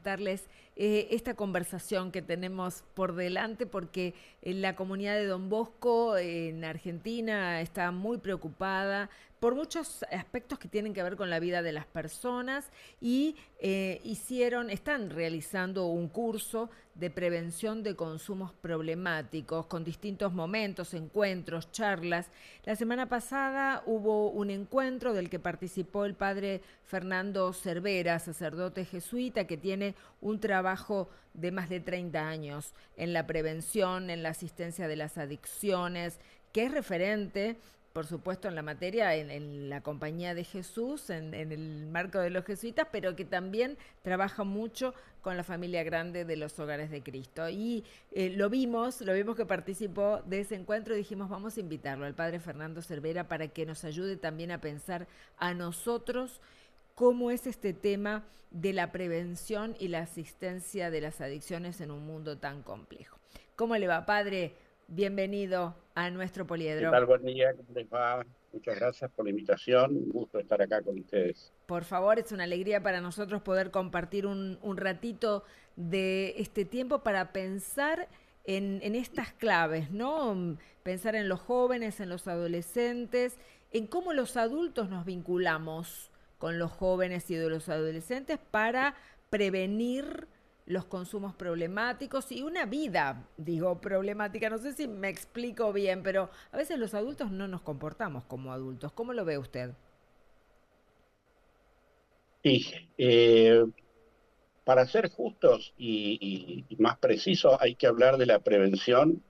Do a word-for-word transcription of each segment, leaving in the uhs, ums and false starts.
contarles eh, esta conversación que tenemos por delante, porque eh, la comunidad de Don Bosco eh, en Argentina está muy preocupada por muchos aspectos que tienen que ver con la vida de las personas y eh, hicieron, están realizando un curso de prevención de consumos problemáticos con distintos momentos, encuentros, charlas. La semana pasada hubo un encuentro del que participó el padre Fernando Cervera, sacerdote jesuita que tiene un trabajo de más de treinta años en la prevención, en la asistencia de las adicciones, que es referente, por supuesto, en la materia, en, en la Compañía de Jesús, en, en el marco de los jesuitas, pero que también trabaja mucho con la familia grande de los Hogares de Cristo. Y eh, lo vimos, lo vimos que participó de ese encuentro y dijimos, vamos a invitarlo al padre Fernando Cervera para que nos ayude también a pensar a nosotros cómo es este tema de la prevención y la asistencia de las adicciones en un mundo tan complejo. ¿Cómo le va, padre? Bienvenido a nuestro ¿Qué poliedro. tal? Buen día, ¿cómo les va? Muchas gracias por la invitación, un gusto estar acá con ustedes. Por favor, es una alegría para nosotros poder compartir un, un ratito de este tiempo para pensar en, en estas claves, ¿no? Pensar en los jóvenes, en los adolescentes, en cómo los adultos nos vinculamos con los jóvenes y de los adolescentes para prevenir los consumos problemáticos y una vida, digo, problemática. No sé si me explico bien, pero a veces los adultos no nos comportamos como adultos. ¿Cómo lo ve usted? Sí, eh, para ser justos y, y- y más precisos, hay que hablar de la prevención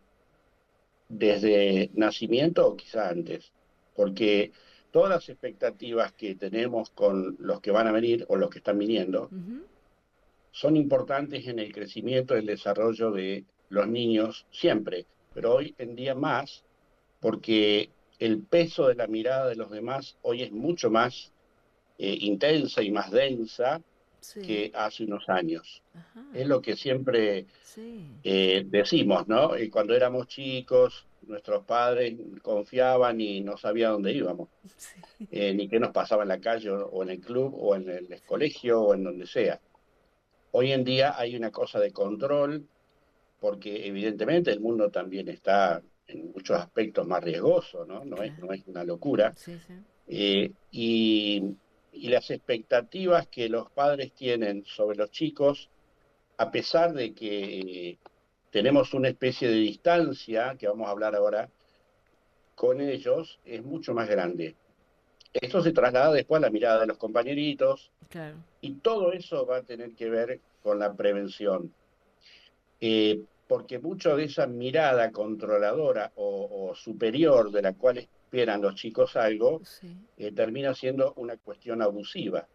desde nacimiento o quizá antes, porque todas las expectativas que tenemos con los que van a venir o los que están viniendo Ujú. son importantes en el crecimiento y el desarrollo de los niños siempre, pero hoy en día más, porque el peso de la mirada de los demás hoy es mucho más eh, intensa y más densa Sí, que hace unos años. ajá, Es lo que siempre sí, eh, decimos, ¿no? Y cuando éramos chicos, nuestros padres confiaban y no sabían dónde íbamos, sí, eh, ni qué nos pasaba en la calle o, o en el club o en el sí, colegio o en donde sea. Hoy en día hay una cosa de control porque evidentemente el mundo también está en muchos aspectos más riesgoso, ¿no? No es, claro, no es una locura. sí, sí, Eh, y, y las expectativas que los padres tienen sobre los chicos, a pesar de que eh, tenemos una especie de distancia, que vamos a hablar ahora, con ellos, es mucho más grande. Esto se traslada después a la mirada de los compañeritos claro, y todo eso va a tener que ver con la prevención. Eh, porque mucho de esa mirada controladora o, o superior de la cual esperan los chicos algo, sí, eh, termina siendo una cuestión abusiva.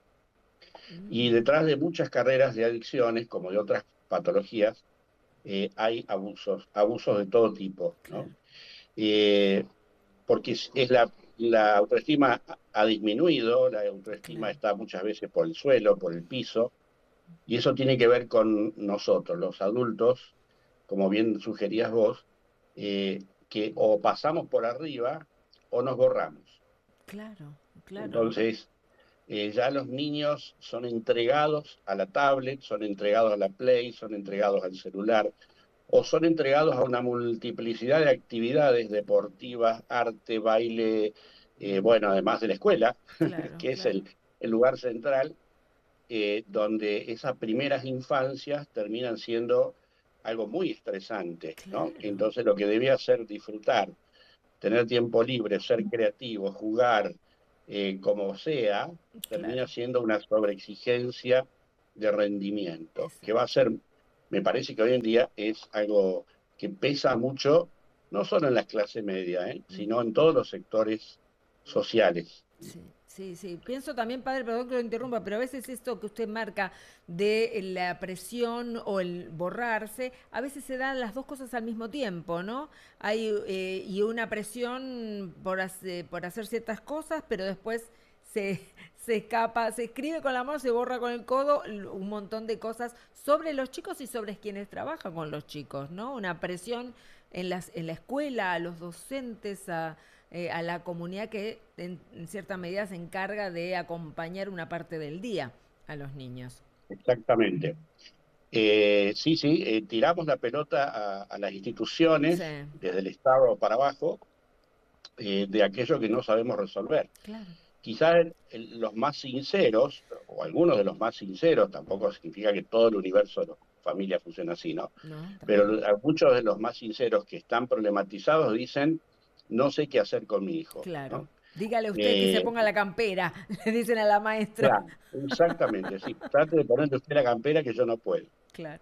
Y mm, detrás de muchas carreras de adicciones, como de otras patologías, eh, hay abusos, abusos de todo tipo, ¿no? claro, Eh, porque es, es la, la autoestima ha, ha disminuido, la autoestima claro, está muchas veces por el suelo, por el piso, y eso tiene que ver con nosotros, los adultos, como bien sugerías vos, eh, que o pasamos por arriba o nos borramos. claro, claro, Entonces, eh, ya los niños son entregados a la tablet, son entregados a la Play, son entregados al celular, o son entregados a una multiplicidad de actividades deportivas, arte, baile, eh, bueno, además de la escuela, claro, que es claro, el, el lugar central, eh, donde esas primeras infancias terminan siendo algo muy estresante, ¿no? claro, Entonces lo que debía ser disfrutar, tener tiempo libre, ser creativo, jugar, eh, como sea, termina claro, siendo una sobreexigencia de rendimiento, que va a exacto. ser, me parece que hoy en día es algo que pesa mucho, no solo en la clase media, ¿eh? Sino en todos los sectores sociales. Sí, sí, sí. Pienso también, padre, perdón que lo interrumpa, pero a veces esto que usted marca de la presión o el borrarse, a veces se dan las dos cosas al mismo tiempo, ¿no? Hay eh, y una presión por, hace- por hacer ciertas cosas, pero después se, se escapa, se escribe con la mano, se borra con el codo, l- un montón de cosas sobre los chicos y sobre quienes trabajan con los chicos, ¿no? Una presión en las, en la escuela, a los docentes, a eh, a la comunidad que en, en cierta medida se encarga de acompañar una parte del día a los niños. exactamente. Eh, sí, sí, eh, tiramos la pelota a, a las Sí, instituciones, desde el Estado para abajo, eh, de aquello que no sabemos resolver. claro. Quizás el- el- los más sinceros, o algunos de los más sinceros, tampoco significa que todo el universo de las familias funcione así, ¿no? No, Pero tampoco. a muchos de los más sinceros que están problematizados dicen, no sé qué hacer con mi hijo, Claro. ¿no? Dígale usted que se Eh, ponga la campera, le dicen a la maestra. claro, exactamente, sí. Trate de ponerle usted la campera que yo no puedo. Claro.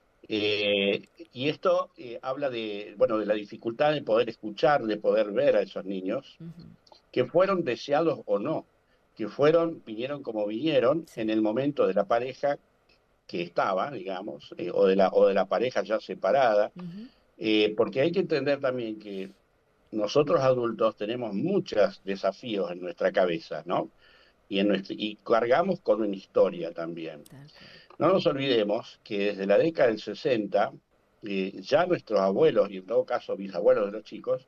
Eh, y esto eh, habla de, bueno, de la dificultad de poder escuchar, de poder ver a esos niños, Ujú. que fueron deseados o no, que fueron, vinieron como vinieron Sí. en el momento de la pareja que estaba, digamos, eh, o, de la, o de la pareja ya separada, Ujú. eh, porque hay que entender también que nosotros adultos tenemos muchos desafíos en nuestra cabeza, ¿no? Y, en nuestra, y cargamos con una historia también. Tal cual. No nos olvidemos que desde la década del sesenta, eh, ya nuestros abuelos, y en todo caso bisabuelos de los chicos,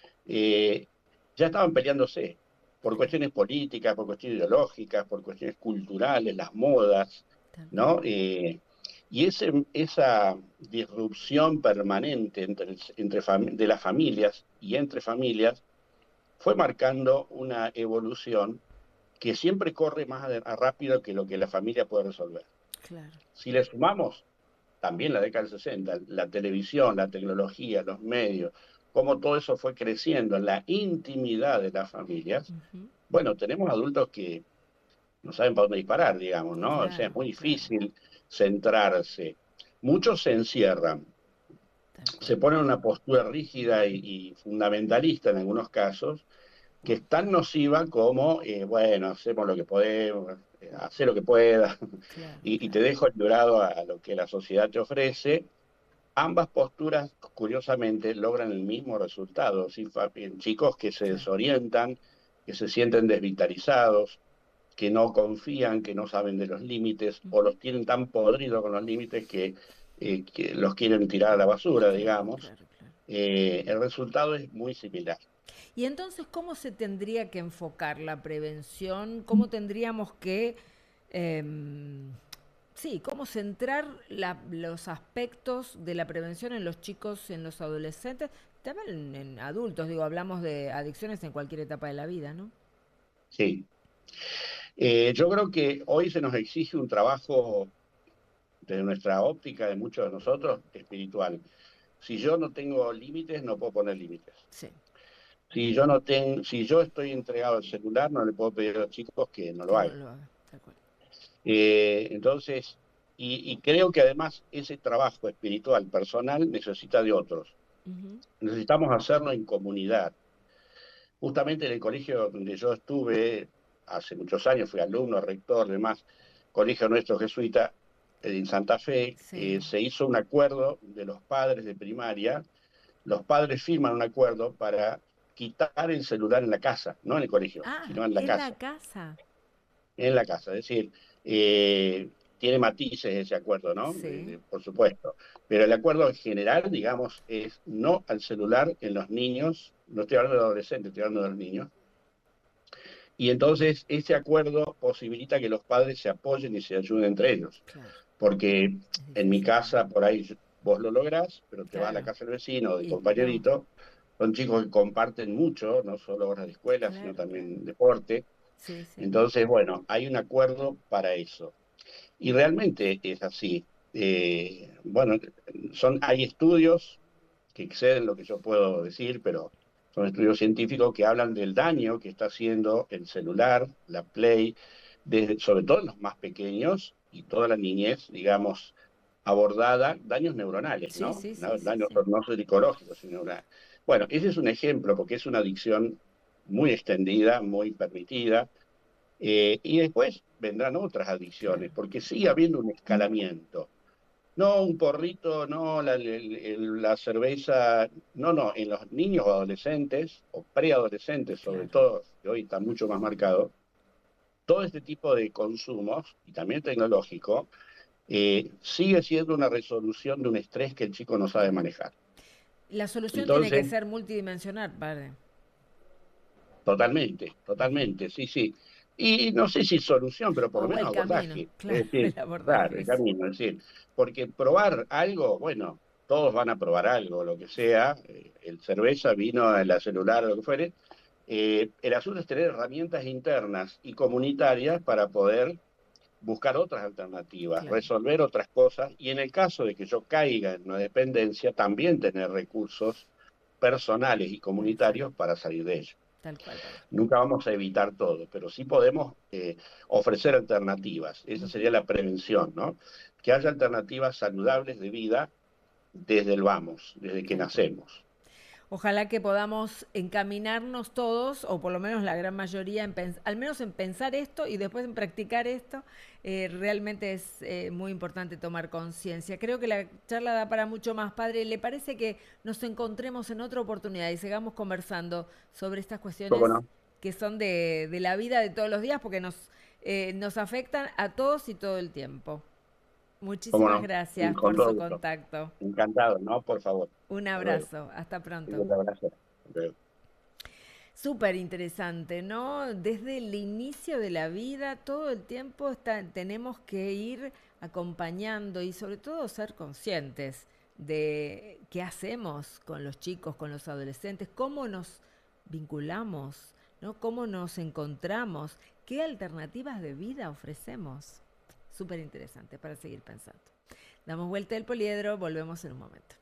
eh, ya estaban peleándose por Claro. cuestiones políticas, por cuestiones ideológicas, por cuestiones culturales, las modas, Tal cual. ¿no? Eh, y ese, esa disrupción permanente entre, entre fam- de las familias y entre familias fue marcando una evolución que siempre corre más a- a rápido que lo que la familia puede resolver. Claro. Si le sumamos también la década del sesenta, la televisión, la tecnología, los medios, cómo todo eso fue creciendo en la intimidad de las familias, Ujú. bueno, tenemos adultos que no saben para dónde disparar, digamos, ¿no? O sea, es Claro, muy claro. difícil centrarse. Muchos se encierran, Tal cual. se ponen en una postura rígida y, y fundamentalista en algunos casos, que es tan nociva como, eh, bueno, hacemos lo que podemos, eh, hacer lo que pueda, Claro, y, y te claro. dejo librado a, a lo que la sociedad te ofrece. Ambas posturas, curiosamente, logran el mismo resultado. ¿Sí? Chicos que se Claro. desorientan, que se sienten desvitalizados, que no confían, que no saben de los límites, o Ujú. los tienen tan podridos con los límites que, eh, que los quieren tirar a la basura, Claro, digamos. claro, claro. Eh, el resultado es muy similar. Y entonces, ¿cómo se tendría que enfocar la prevención? ¿Cómo tendríamos que, em, sí, cómo centrar la- los aspectos de la prevención en los chicos, en los adolescentes, también en, en adultos? Digo, hablamos de adicciones en cualquier etapa de la vida, ¿no? Sí. Eh, yo creo que hoy se nos exige un trabajo desde nuestra óptica de muchos de nosotros espiritual. Si yo no tengo límites, no puedo poner límites. Sí, Si yo no tengo, si yo estoy entregado al celular, no le puedo pedir a los chicos que no que lo no hagan. lo haga, tal cual. Eh, entonces, y, y creo que además ese trabajo espiritual personal necesita de otros. Ujú. Necesitamos hacerlo en comunidad. Justamente en el colegio donde yo estuve hace muchos años, fui alumno, rector, demás, colegio nuestro jesuita en Santa Fe, Sí. eh, se hizo un acuerdo de los padres de primaria. Los padres firman un acuerdo para quitar el celular en la casa, no en el colegio, Ah, sino en la en la casa, casa. en la casa. Es decir, eh, tiene matices ese acuerdo, ¿no? Eh, Sí. de- por supuesto. Pero el acuerdo en general, digamos, es no al celular en los niños, no estoy hablando de adolescentes, estoy hablando de los niños. Y entonces ese acuerdo posibilita que los padres se apoyen y se ayuden entre ellos. Claro. Porque Es en mi difícil casa, también. por ahí vos lo lográs, pero te vas a la Claro. casa del vecino, del Y no. compañerito. Son chicos que comparten mucho, no solo horas de escuela, sino Claro, claro. también deporte. Sí, sí. Entonces, bueno, hay un acuerdo para eso. Y realmente es así. Eh, bueno, son, hay estudios que exceden lo que yo puedo decir, pero son estudios científicos que hablan del daño que está haciendo el celular, la Play, desde, sobre todo en los más pequeños y toda la niñez, digamos, abordada, daños neuronales, Sí, ¿no? sí, sí, No, sí, daños sí. no psicológicos, sino neurales. Bueno, ese es un ejemplo porque es una adicción muy extendida, muy permitida, eh, y después vendrán otras Claro. adicciones, porque sigue habiendo un escalamiento. No un porrito, no la, el- el- la cerveza, no, no, en los niños o adolescentes, o preadolescentes sobre Claro. todo, que hoy está mucho más marcado, todo este tipo de consumos, y también tecnológico, eh, sigue siendo una resolución de un estrés que el chico no sabe Claro. manejar. La solución tiene que Entonces, ser multidimensional, padre. totalmente, Ujú. totalmente, sí, sí. Y no sé si solución, pero por lo O menos el camino, abordaje. claro, Es decir, el claro, abordaje el es. camino. Es decir, porque probar algo, bueno, todos van a probar algo, lo que sea, eh, el cerveza, vino, la celular, lo que fuere. Eh, el asunto es tener herramientas internas y comunitarias para poder buscar otras alternativas, Claro, resolver otras cosas y en el caso de que yo caiga en una dependencia, también tener recursos personales y exacto, comunitarios para salir de ello. tal cual, Pablo. Nunca vamos a evitar todo, pero sí podemos eh, ofrecer alternativas. Esa sería Ujú. la prevención, ¿no? Que haya alternativas saludables de vida desde el vamos, desde que Tal cual. nacemos. Ojalá que podamos encaminarnos todos, o por lo menos la gran mayoría, en pens- al menos en pensar esto y después en practicar esto. Eh, realmente es eh, muy importante tomar conciencia. Creo que la charla da para mucho más, padre. ¿Le parece que nos encontremos en otra oportunidad y sigamos conversando sobre estas ¿Cómo cuestiones no? que son de, de la vida de todos los días? Porque nos, eh, nos afectan a todos y todo el tiempo. ¿Cómo Muchísimas no? gracias Con por todo su gusto. contacto. Encantado, ¿no? Por favor. Un Hasta luego. abrazo. Hasta pronto. Un abrazo. Hasta luego. Súper interesante, ¿no? Desde el inicio de la vida, todo el tiempo está- tenemos que ir acompañando y sobre todo ser conscientes de qué hacemos con los chicos, con los adolescentes, cómo nos vinculamos, ¿no? Cómo nos encontramos, qué alternativas de vida ofrecemos. Súper interesante para seguir pensando. Damos vuelta al poliedro, volvemos en un momento.